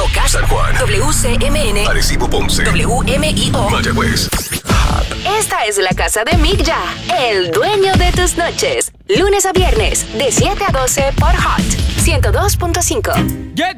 Moca, San Juan, WCMN, Arecibo, Ponce, WMIO. Mayagüez. Esta es la casa de Migya, el dueño de tus noches. Lunes a viernes, de 7 a 12 por Hot 102.5.